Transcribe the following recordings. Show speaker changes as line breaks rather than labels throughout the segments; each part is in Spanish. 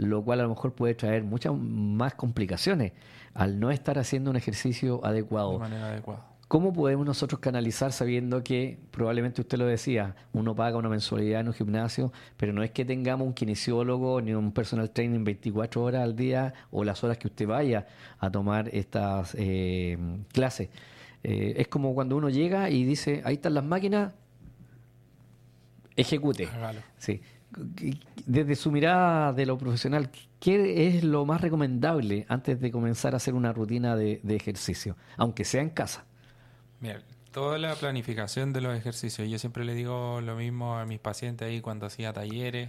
lo cual a lo mejor puede traer muchas más complicaciones al no estar haciendo un ejercicio
De
adecuado.
manera adecuada.
¿Cómo podemos nosotros canalizar sabiendo que probablemente usted lo decía, uno paga una mensualidad en un gimnasio, pero no es que tengamos un kinesiólogo ni un personal training 24 horas al día o las horas que usted vaya a tomar estas clases? Es como cuando uno llega y dice, ahí están las máquinas, ejecute.
Hágalo.
Sí. Desde su mirada de lo profesional, ¿qué es lo más recomendable antes de comenzar a hacer una rutina de ejercicio, aunque sea en casa?
Mira, toda la planificación de los ejercicios, yo siempre le digo lo mismo a mis pacientes ahí cuando hacía talleres.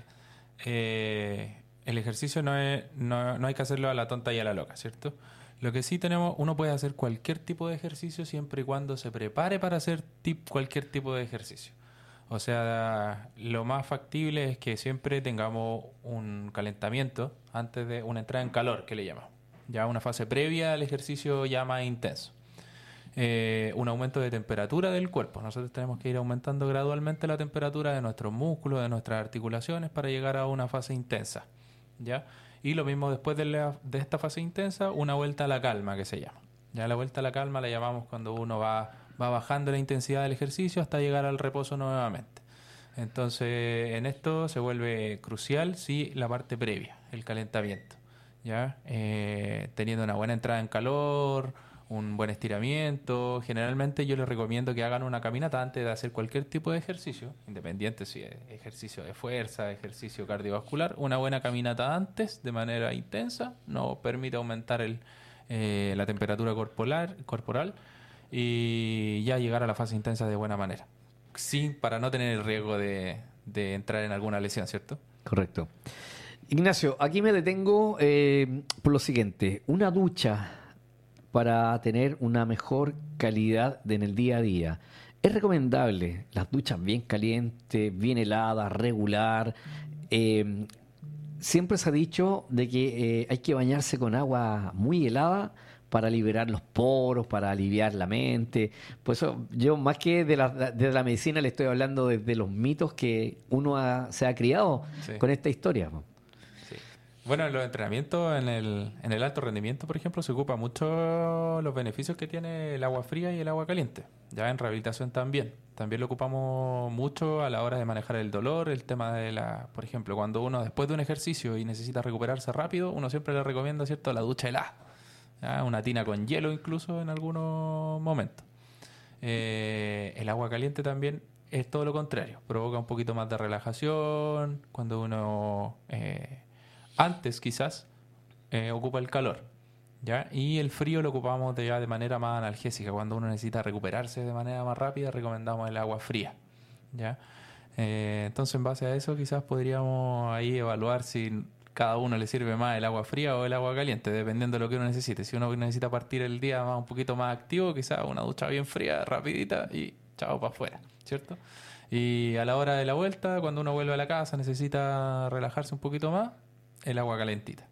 El ejercicio no hay que hacerlo a la tonta y a la loca, ¿cierto? Lo que sí tenemos, uno puede hacer cualquier tipo de ejercicio siempre y cuando se prepare para hacer cualquier tipo de ejercicio. O sea, lo más factible es que siempre tengamos un calentamiento antes de una entrada en calor, que le llamamos. Ya una fase previa al ejercicio ya más intenso. Un aumento de temperatura del cuerpo. Nosotros tenemos que ir aumentando gradualmente la temperatura de nuestros músculos, de nuestras articulaciones para llegar a una fase intensa, ¿ya? Y lo mismo después de esta fase intensa, una vuelta a la calma que se llama. Ya la vuelta a la calma la llamamos cuando uno va bajando la intensidad del ejercicio hasta llegar al reposo nuevamente. Entonces, en esto se vuelve crucial, sí, la parte previa, el calentamiento, ¿ya? Teniendo una buena entrada en calor, un buen estiramiento. Generalmente yo les recomiendo que hagan una caminata antes de hacer cualquier tipo de ejercicio, independiente si es ejercicio de fuerza, ejercicio cardiovascular. Una buena caminata antes, de manera intensa, nos permite aumentar la temperatura corporal y ya llegar a la fase intensa de buena manera. Sí, para no tener el riesgo de entrar en alguna lesión, ¿cierto?
Correcto. Ignacio, aquí me detengo por lo siguiente. Una ducha para tener una mejor calidad en el día a día. Es recomendable las duchas bien calientes, bien heladas, regular. Eh, Siempre se ha dicho de que hay que bañarse con agua muy helada para liberar los poros, para aliviar la mente. Por eso yo más que de la medicina le estoy hablando de los mitos que se ha criado
Sí.
con esta historia.
Sí. Bueno, en los entrenamientos, en el alto rendimiento, por ejemplo, se ocupa mucho los beneficios que tiene el agua fría y el agua caliente. Ya en rehabilitación también. También lo ocupamos mucho a la hora de manejar el dolor, el tema por ejemplo, cuando uno después de un ejercicio y necesita recuperarse rápido, uno siempre le recomienda, ¿cierto?, la ducha helada. ¿Ya? Una tina con hielo incluso en algunos momentos. El agua caliente también es todo lo contrario. Provoca un poquito más de relajación cuando uno... antes quizás ocupa el calor, ¿ya? Y el frío lo ocupamos ya de manera más analgésica. Cuando uno necesita recuperarse de manera más rápida, recomendamos el agua fría, ¿ya? Entonces, en base a eso, quizás podríamos ahí evaluar si cada uno le sirve más el agua fría o el agua caliente, dependiendo de lo que uno necesite. Si uno necesita partir el día un poquito más activo, quizás una ducha bien fría, rapidita y chao para afuera, ¿cierto? Y a la hora de la vuelta, cuando uno vuelve a la casa, necesita relajarse un poquito más, el agua calentita.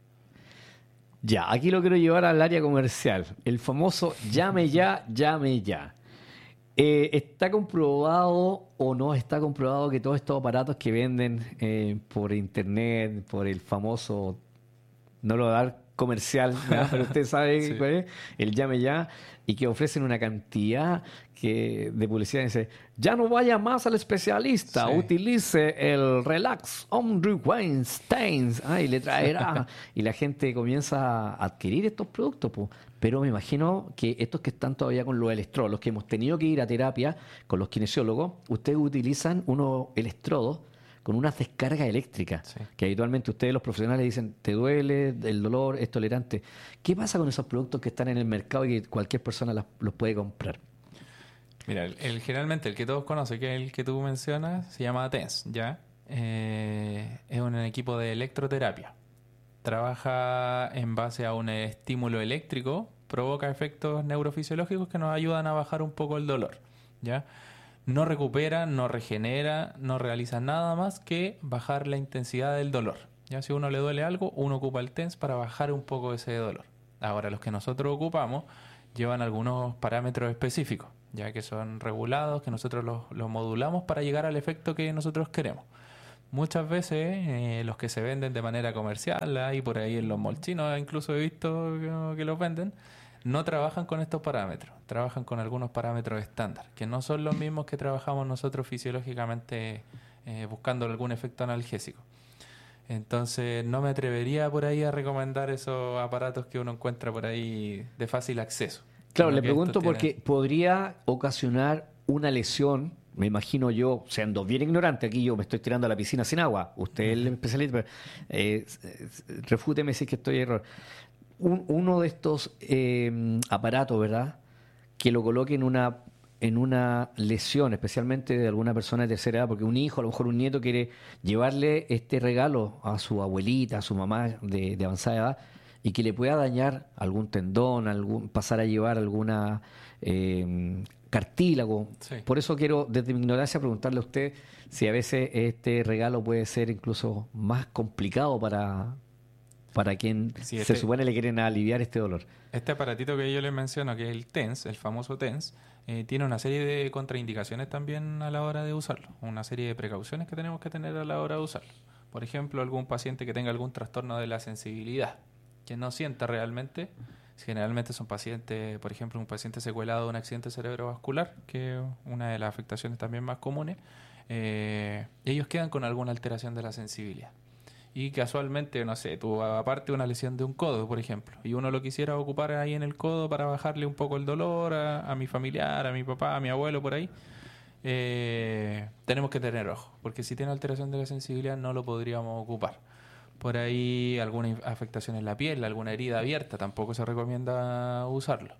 Ya, aquí lo quiero llevar al área comercial. El famoso llame ya, llame ya. ¿Está comprobado o no está comprobado que todos estos aparatos que venden por internet, por el famoso, no lo voy a dar comercial, ¿ya? Pero usted sabe
Sí.
cuál es, el llame ya, y que ofrecen una cantidad de publicidad? Dice, ya no vaya más al especialista,
Sí.
utilice el Relax On Rewind Stains, y le traerá. Y la gente comienza a adquirir estos productos, po. Pero me imagino que estos que están todavía con los electrodos, los que hemos tenido que ir a terapia con los kinesiólogos, ustedes utilizan unos electrodos con unas descargas eléctricas,
Sí.
que habitualmente ustedes los profesionales dicen, te duele, el dolor es tolerante. ¿Qué pasa con esos productos que están en el mercado y que cualquier persona los puede comprar?
Mira, generalmente el que todos conocen, que es el que tú mencionas, se llama TENS, ¿ya? Es un equipo de electroterapia. Trabaja en base a un estímulo eléctrico, provoca efectos neurofisiológicos que nos ayudan a bajar un poco el dolor, ¿ya? No recupera, no regenera, no realiza nada más que bajar la intensidad del dolor. Ya si a uno le duele algo, uno ocupa el TENS para bajar un poco ese dolor. Ahora, los que nosotros ocupamos llevan algunos parámetros específicos, ya que son regulados, que nosotros los modulamos para llegar al efecto que nosotros queremos. muchas veces los que se venden de manera comercial, ahí por ahí en los molchinos incluso he visto que los venden, no trabajan con estos parámetros, trabajan con algunos parámetros estándar, que no son los mismos que trabajamos nosotros fisiológicamente buscando algún efecto analgésico. Entonces no me atrevería por ahí a recomendar esos aparatos que uno encuentra por ahí de fácil acceso.
Claro, le pregunto porque podría ocasionar una lesión, me imagino yo, siendo bien ignorante, aquí yo me estoy tirando a la piscina sin agua, usted es el especialista, pero, refúteme si es que estoy en error. Uno de estos aparatos, ¿verdad? Que lo coloque en una lesión, especialmente de alguna persona de tercera edad, porque un hijo, a lo mejor un nieto quiere llevarle este regalo a su abuelita, a su mamá de avanzada edad, y que le pueda dañar algún tendón, pasar a llevar alguna cartílago.
Sí.
Por eso quiero, desde mi ignorancia, preguntarle a usted si a veces este regalo puede ser incluso más complicado para quien
Sí,
se supone le quieren aliviar este dolor.
Este aparatito que yo les menciono, que es el TENS, el famoso TENS, tiene una serie de contraindicaciones también a la hora de usarlo, una serie de precauciones que tenemos que tener a la hora de usarlo. Por ejemplo, algún paciente que tenga algún trastorno de la sensibilidad, que no sienta realmente, generalmente son pacientes, por ejemplo, un paciente secuelado de un accidente cerebrovascular, que es una de las afectaciones también más comunes, ellos quedan con alguna alteración de la sensibilidad. Y casualmente, no sé, tú aparte una lesión de un codo, por ejemplo, y uno lo quisiera ocupar ahí en el codo para bajarle un poco el dolor a mi familiar, a mi papá, a mi abuelo, por ahí, tenemos que tener ojo, porque si tiene alteración de la sensibilidad no lo podríamos ocupar. Por ahí alguna afectación en la piel, alguna herida abierta, tampoco se recomienda usarlo.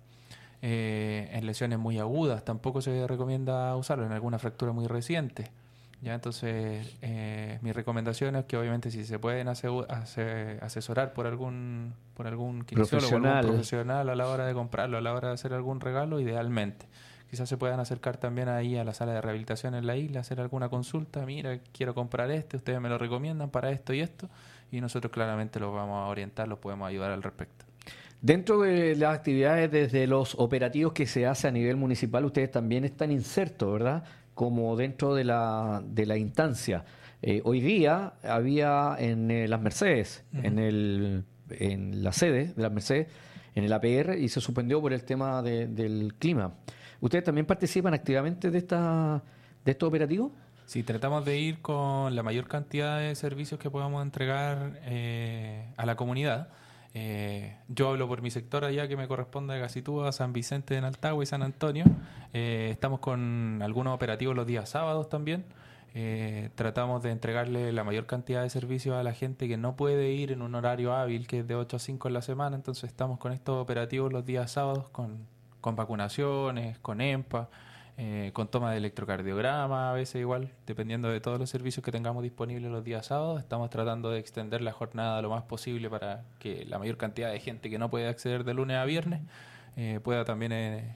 En lesiones muy agudas tampoco se recomienda usarlo, en alguna fractura muy reciente. Ya, entonces, mi recomendación es que obviamente si se pueden asesorar por algún kinesiólogo, algún profesional a la hora de comprarlo, a la hora de hacer algún regalo, idealmente. Quizás se puedan acercar también ahí a la sala de rehabilitación en la isla, hacer alguna consulta. Mira, quiero comprar ustedes me lo recomiendan para esto y esto, y nosotros claramente los vamos a orientar, los podemos ayudar al respecto.
Dentro de las actividades desde los operativos que se hace a nivel municipal, ustedes también están insertos, ¿verdad? Como dentro de la instancia. Hoy día había en las Mercedes, en la sede de las Mercedes, en el APR, y se suspendió por el tema del clima. ¿Ustedes también participan activamente de estos operativos?
Sí, tratamos de ir con la mayor cantidad de servicios que podamos entregar a la comunidad. Yo hablo por mi sector allá, que me corresponde a Gacitúa, San Vicente de Naltagua y San Antonio. Estamos con algunos operativos los días sábados también. Tratamos de entregarle la mayor cantidad de servicios a la gente que no puede ir en un horario hábil, que es de 8 a 5 en la semana. Entonces estamos con estos operativos los días sábados con vacunaciones, con EMPA, con toma de electrocardiograma, a veces igual, dependiendo de todos los servicios que tengamos disponibles los días sábados. Estamos tratando de extender la jornada lo más posible para que la mayor cantidad de gente que no puede acceder de lunes a viernes pueda también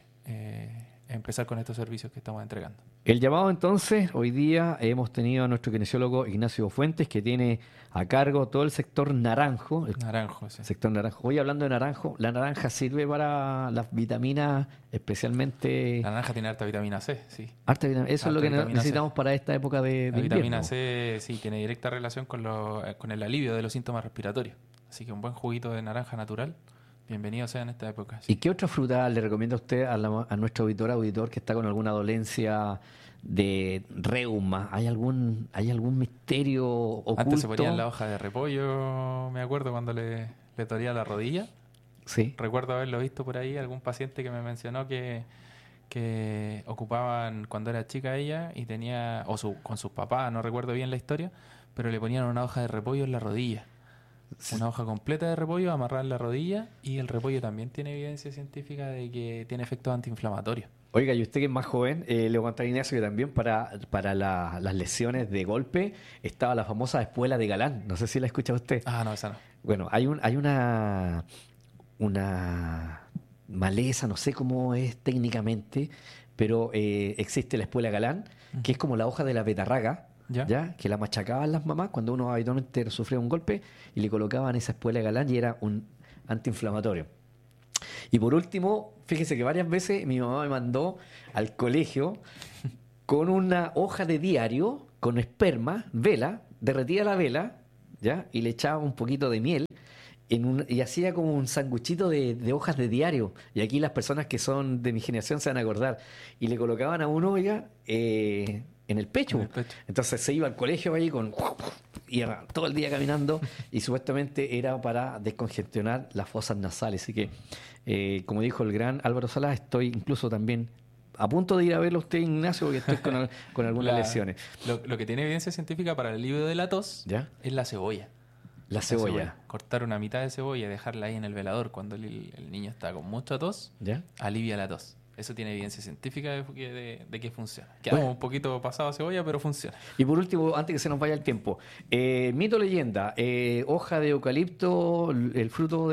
empezar con estos servicios que estamos entregando.
El llamado entonces, hoy día hemos tenido a nuestro kinesiólogo Ignacio Fuentes, que tiene a cargo todo el sector naranjo.
Naranjo, sí.
Sector naranjo. Hoy hablando de naranjo, la naranja sirve para las vitaminas, especialmente...
La naranja tiene harta vitamina C, sí.
Harta vitamina. Eso
Harta
es lo que necesitamos
C.
Para esta época de
la vitamina
invierno.
C, sí, tiene directa relación con el alivio de los síntomas respiratorios. Así que un buen juguito de naranja natural, bienvenido sea en esta época. Sí.
¿Y qué otra fruta le recomienda usted a nuestro auditor que está con alguna dolencia de reuma? ¿Hay algún misterio oculto?
Antes se ponían la hoja de repollo, me acuerdo cuando le dolía la rodilla.
Sí.
Recuerdo haberlo visto por ahí, algún paciente que me mencionó que ocupaban cuando era chica ella y tenía, con sus papás, no recuerdo bien la historia, pero le ponían una hoja de repollo en la rodilla. Sí. Una hoja completa de repollo amarrada en la rodilla, y el repollo también tiene evidencia científica de que tiene efectos antiinflamatorios.
Oiga, y usted que es más joven, le voy a contar a Ignacio que también para las lesiones de golpe estaba la famosa espuela de Galán. No sé si la escucha usted.
Ah, no, esa no.
Bueno, hay una maleza, no sé cómo es técnicamente, pero existe la espuela Galán, que es como la hoja de la betarraga. ¿Ya? Que la machacaban las mamás cuando uno habitualmente sufría un golpe, y le colocaban esa espuela de Galán y era un antiinflamatorio. Y por último, fíjese que varias veces mi mamá me mandó al colegio con una hoja de diario con esperma, vela, derretía la vela, ¿ya? Y le echaba un poquito de miel y hacía como un sanguchito de hojas de diario. Y aquí las personas que son de mi generación se van a acordar. Y le colocaban a uno, oiga, en el pecho.
En el pecho.
Entonces se iba al colegio ahí y iba todo el día caminando y supuestamente era para descongestionar las fosas nasales. Así que, como dijo el gran Álvaro Salas, estoy incluso también a punto de ir a verlo a usted, Ignacio, porque estoy con algunas lesiones.
Lo que tiene evidencia científica para el alivio de la tos
¿Ya?
es la cebolla.
La cebolla.
Cortar una mitad de cebolla y dejarla ahí en el velador cuando el niño está con mucha tos,
¿Ya?
alivia la tos. Eso tiene evidencia científica de que funciona. Quedamos
Bueno.
un poquito pasado a cebolla, pero funciona.
Y por último, antes que se nos vaya el tiempo, mito leyenda, hoja de eucalipto, el fruto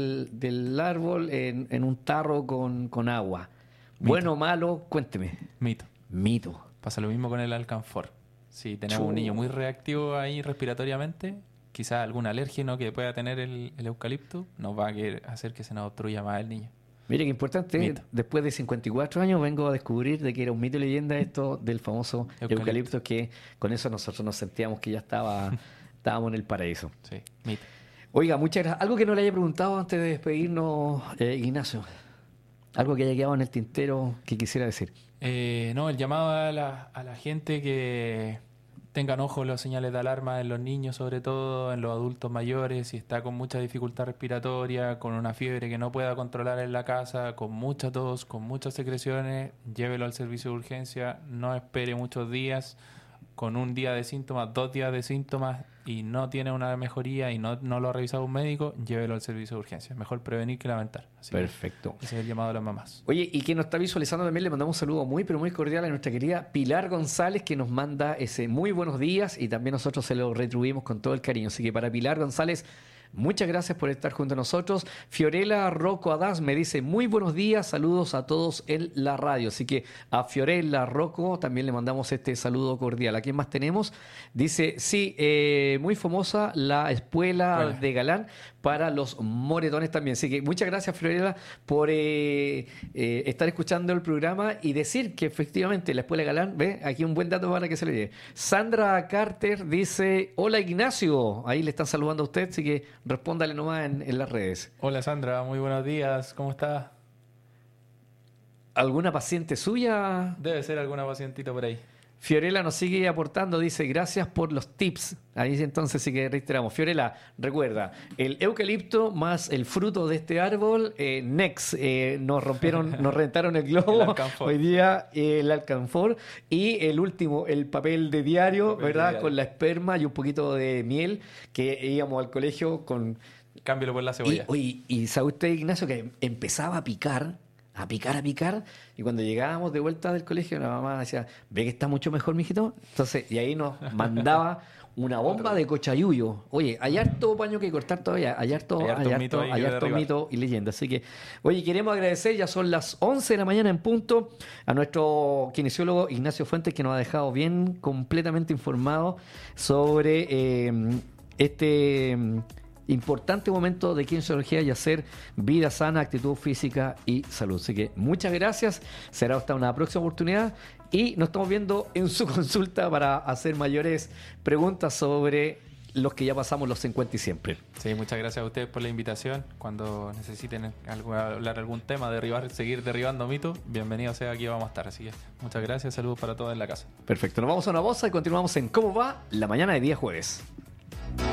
del árbol en un tarro con agua.
Mito.
Bueno o malo, cuénteme.
Mito.
Mito.
Pasa lo mismo con el alcanfor. Si tenemos un niño muy reactivo ahí respiratoriamente, quizás algún alérgeno que pueda tener el eucalipto nos va a hacer que se nos obstruya más el niño.
Mire qué importante,
Mito.
después de 54 años vengo a descubrir de que era un mito y leyenda esto del famoso eucalipto, que con eso nosotros nos sentíamos que ya estábamos en el paraíso.
Sí, mito.
Oiga, muchas gracias. Algo que no le haya preguntado antes de despedirnos, Ignacio. Algo que haya quedado en el tintero que quisiera decir.
No, el llamado a la gente que tengan ojo los señales de alarma en los niños, sobre todo en los adultos mayores, si está con mucha dificultad respiratoria, con una fiebre que no pueda controlar en la casa, con mucha tos, con muchas secreciones, llévelo al servicio de urgencia, no espere muchos días, con un día de síntomas, 2 días de síntomas y no tiene una mejoría y no lo ha revisado un médico, llévelo al servicio de urgencia. Mejor prevenir que lamentar. Así
Perfecto.
ese es el llamado a las mamás.
Oye, y quien nos está visualizando también le mandamos un saludo muy, pero muy cordial a nuestra querida Pilar González, que nos manda ese muy buenos días y también nosotros se lo retribuimos con todo el cariño. Así que para Pilar González, muchas gracias por estar junto a nosotros. Fiorella Rocco Adás me dice muy buenos días, saludos a todos en la radio. Así que a Fiorella Rocco también le mandamos este saludo cordial. ¿A quién más tenemos? Dice, sí, muy famosa la espuela de Galán para los moretones también. Así que muchas gracias, Fiorella, por estar escuchando el programa y decir que efectivamente la espuela de Galán, ve, aquí un buen dato para que se le llegue. Sandra Carter dice, hola Ignacio, ahí le están saludando a usted, así que respóndale nomás en las redes.
Hola Sandra, muy buenos días, ¿cómo estás?
¿Alguna paciente suya?
Debe ser alguna pacientita por ahí.
Fiorella nos sigue aportando, dice, gracias por los tips. Ahí entonces sí que reiteramos. Fiorella, recuerda, el eucalipto más el fruto de este árbol, next, nos rentaron el globo. Hoy día el alcanfor. Y el último, el papel de diario, ¿verdad? Con la esperma y un poquito de miel, que íbamos al colegio con...
Cámbialo por la cebolla.
Y sabe usted, Ignacio, que empezaba a picar, y cuando llegábamos de vuelta del colegio la mamá decía, ¿ve que está mucho mejor, mijito? Entonces, y ahí nos mandaba una bomba de cochayuyo. Oye, hay harto paño que cortar todavía, hay harto mito y leyenda. Así que, oye, queremos agradecer, ya son las 11 de la mañana en punto, a nuestro kinesiólogo Ignacio Fuentes, que nos ha dejado bien completamente informado sobre este importante momento de kinesiología y hacer vida sana, actitud física y salud. Así que muchas gracias. Será hasta una próxima oportunidad y nos estamos viendo en su consulta para hacer mayores preguntas sobre los que ya pasamos los 50 y siempre.
Sí, muchas gracias a ustedes por la invitación. Cuando necesiten hablar algún tema, seguir derribando mitos, bienvenido sea, aquí vamos a estar. Así que muchas gracias, saludos para todos en la casa.
Perfecto, nos vamos a una pausa y continuamos en ¿Cómo va? La mañana de día jueves.